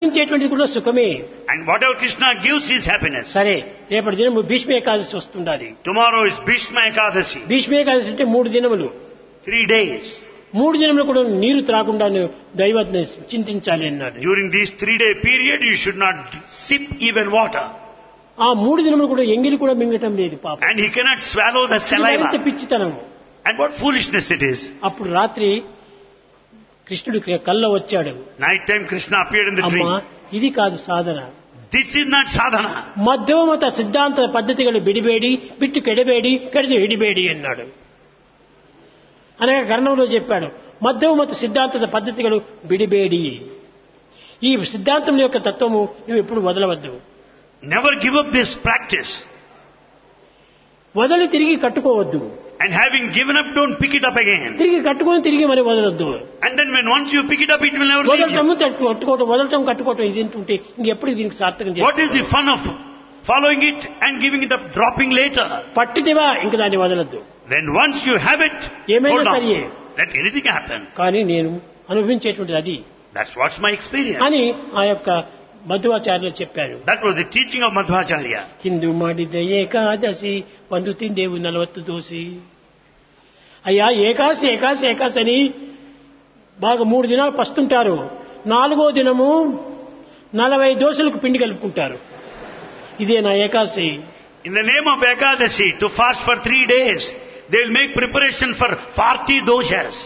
ఇచ్చేటువంటిది కూడా సుఖమే. And whatever Krishna gives is happiness. సరే, రేపటి దినం Bhishma Ekadashi వస్తుండాలి. Tomorrow is Bhishma Ekadasi. Bhishma Ekadashi అంటే 3 దినములు. 3 days. 3 దినములు కూడా నీరు త్రాకుండా దైవాన్ని చింతించాలి అన్నాడు. During this 3-day period, you should not sip even water. ఆ 3 దినములు కూడా ఎంగిలి కూడా మింగటం లేదు పాపం. And he cannot swallow the ఎంత saliva. పిచ్చితనము. And what foolishness it is. అప్పుడు రాత్రి కృష్ణుడు కల్లో వచ్చాడు. Night time Krishna appeared in the అమ్మా, dream. ఇది కాదు సాధన. This is not sadhana. ಮಧ್ಯವಮತ ಸಿದ್ಧಾಂತ ಪದ್ಧತಿಗಳು ಬಿಡಬೇಡಿ, ಬಿಟ್ಟು ಕೆಡಬೇಡಿ, ಕೆಡದು ಹಿಡಿಬೇಡಿ అన్నాడు. అనేక కర్ణంలో చెప్పాడు, మధ్యమత సిద్ధాంతದ పద్ధతిಗಳು బిడిబేడి. ఈ సిద్ధాంతం యొక్క తత్వము నువ్వు ఎప్పుడు వదలవద్దు. Never give up this practice. వదలి తిరిగి కట్టుకోవద్దు. And having given up, don't pick it up again. తిరిగి కట్టుకొని తిరిగి మరి వదలొద్దు. And then when once you pick it up, it will never leave you. వదలటం కట్టుకోవటం ఇది ఉంటే ఇంకెప్పుడు దీనికి సార్థకం చేయాలి. What is the fun of following it and giving it up, dropping later? పట్టుదివా ఇంక దాన్ని వదలొద్దు. When once you have it, ఏమైనా hold సరే, on. Let anything happen. కానీ నేను అనుభవించేటువంటిది అది That's what's my experience. అని ఆ యొక్క మధ్వాచార్యులు చెప్పారు. That was the teaching of Madhvacharya. Hindu ಮಾಡಿದ ఏకాదశి ಒಂದು ತಿಂದೆವು 40 దోసి. అయ్యా, ఏకాశి ఏకాశి ఏకాశి అని బాగా 3 దినాలు పస్తుంటారు. 4వ దినము 40 దోశలకు పిండి కలుపుకుంటారు. ఇదే నా ఏకాశి. In the name of Ekadasi, to fast for 3 days, they will make preparation for 40 doshas.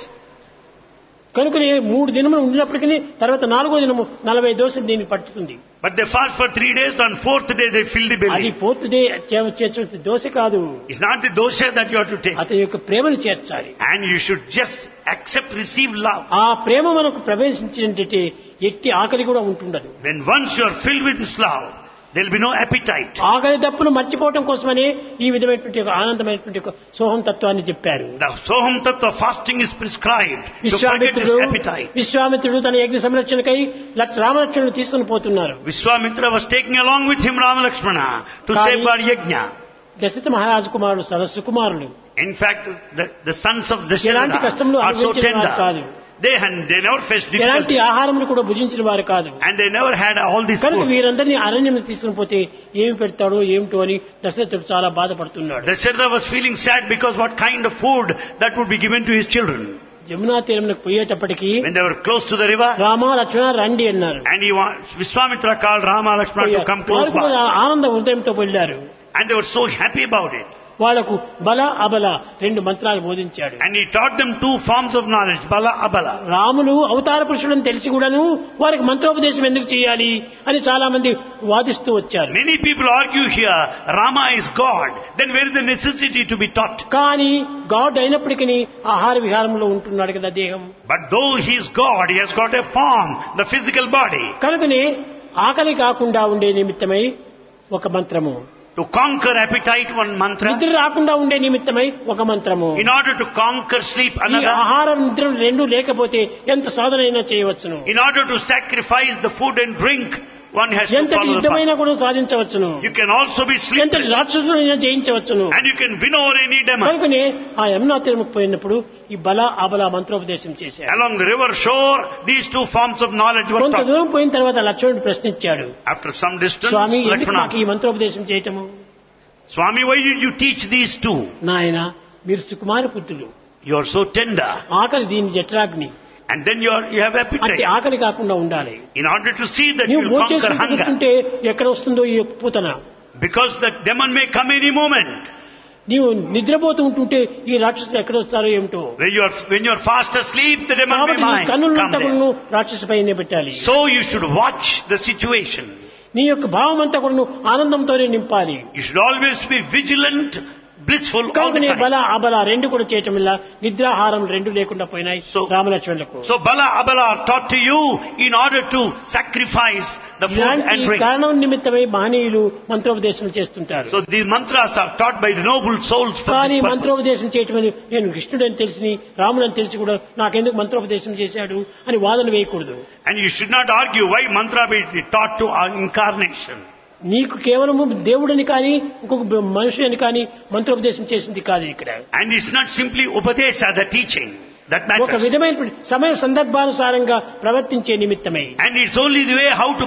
కనుకనే 3 దినములు ఉండినప్పటికీ తర్వాత 4వ దినము 40 దోశలు దీనికి పట్టుతుంది. But they fast for 3 days, on 4th day they fill the అది belly. 4th డే చేర్చే దోశ కాదు. It's not the dosha that you have to take. అతని యొక్క ప్రేమను చేర్చాలి. And you should just accept, receive love. ఆ ప్రేమ మనకు ప్రవేశించినట్టే ఎట్టి ఆకలి కూడా ఉంటుండదు. When once you are filled with this love, there will be no appetite. ఆకలి దప్పును మర్చిపోవటం కోసమనే ఈ విధమైనటువంటి ఒక ఆనందమైనటువంటి ఒక సోహం తత్వాన్ని చెప్పారు. The Soham Tattva fasting is prescribed to forget this appetite. విశ్వామిత్రుడు తన యజ్ఞ సంరక్షణకై రామలక్ష్మణుడు తీసుకుని పోతున్నారు. Vishwamitra was taking along with him Rama Lakshmana to safeguard Yajna. Dasharatha మహారాజు కుమారుడు సరస్సు కుమారులు. In fact, the sons of ఎలాంటి Dasharatha కష్టంలో are so అనుభవించిన వారు కాదు. tender. They never faced ఎలాంటి difficulty. ఆహారములు కూడా భుజించిన వారు కాదు. And they never had all this కనుక food. వీరందరినీ అరణ్యం తీసుకుని పోతే ఏమి పెడతాడో ఏమిటో అని దశరథుడు చాలా బాధపడుతున్నాడు. Dasharatha was feeling sad because what kind of food that would be given to his children. Yamuna తీరంలోకి పోయేటప్పటికి When they were close to the river, Rama Lakshmana రండి అన్నారు. and Vishwamitra called Rama Lakshmana to come close వారు కూడా by. ఆనంద హృదయంతో వెళ్ళారు. And they were so happy about it. వాళ్లకు బల అబల 2 మంత్రాలు బోధించాడు. And he taught them 2 forms of knowledge, Bala, Abala. Ramulu అవతార పురుషుడని తెలిసి కూడాను వారికి మంత్రోపదేశం ఎందుకు చేయాలి అని చాలా మంది వాదిస్తూ వచ్చారు. Many people argue here, Rama is God. Then where is the necessity to be taught? కానీ గాడ్ అయినప్పటికీ ఆహార విహారంలో ఉంటున్నాడు కదా దేహం. But though he is God, he has got a form, the physical body. కనుకనే ఆకలి కాకుండా ఉండే నిమిత్తమై ఒక మంత్రము, To conquer appetite, one mantra. నిద్ర రాకుండా ఉండే నిమిత్తమై ఒక మంత్రము. In order to conquer sleep, ఈ another. ఆహారం నిద్ర రెండు లేకపోతే ఎంత సాధనైనా చేయవచ్చును. In order to sacrifice the food and drink, one has to ఎంత follow the యుద్ధమైనా path. కూడా సాధించవచ్చును. You can also be ఎంత sleepless. రాక్షసులైనా జయించవచ్చును. And you can win over any demon. కనుకనే ఆ యమునా తీరముకు పోయినప్పుడు ఈ బల అబల మంత్రోపదేశం చేశాడు. Along the river shore, these 2 forms of knowledge were కొంత taught. దూరం పోయిన తర్వాత లక్ష్మణుడు ప్రశ్నించాడు, After some distance, స్వామి ఎందుకు నాకు Lakshmana, ఈ మంత్రోపదేశం చేయటము? Swami, why did you teach these 2? నాయన, మీరు సుకుమార పుత్రులు, You are so tender. ఆకలి దీని జఠరాగ్ని, And then you have అంటే appetite. ఆకలి కాకుండా ఉండాలి. In order to see that you నువ్వు will conquer భోజనం hunger. కూర్చుంటే ఎక్కడ వస్తుందో ఈ Putana. Because the demon may come any moment. నీవు నిద్రపోతూ ఉంటుంటే ఈ రాక్షసులు ఎక్కడ వస్తారో ఏమిటో. When you are fast asleep, the demon కాబట్టి may నీ కన్నులను come there. తగులను రాక్షసు పైనే పెట్టాలి. So you should watch the situation. నీ యొక్క భావం అంతా కూడా ఆనందంతోనే నింపాలి. You should always be vigilant, blissful all the కావునే బల time. అబల 2 కూడా చేయటం వల్ల నిద్రాహారం 2 లేకుండా పోయినాయి రామలక్ష్మణులకు. So Bala, Abala are taught to you in order to sacrifice the food and ఇలాంటి drink. కారణం నిమిత్తమై మహనీయులు మంత్రోపదేశం చేస్తుంటారు. So these mantras are taught by the noble souls for కానీ this purpose. మంత్రోపదేశం చేయటం అని నేను కృష్ణుడని తెలిసి రాముడని తెలిసి కూడా నాకెందుకు మంత్రోపదేశం చేశాడు అని వాదన వేయకూడదు. And you should not argue why mantra be taught to our incarnation. నీకు కేవలము దేవుడని కానీ ఇంకొక మనుషుని కానీ మంత్రోపదేశం చేసింది కాదు ఇక్కడ. And it's not simply Upadesha, the teaching, that ఒక matters. విధమైన సమయ సందర్భానుసారంగా ప్రవర్తించే నిమిత్తమై. And it's only the way how to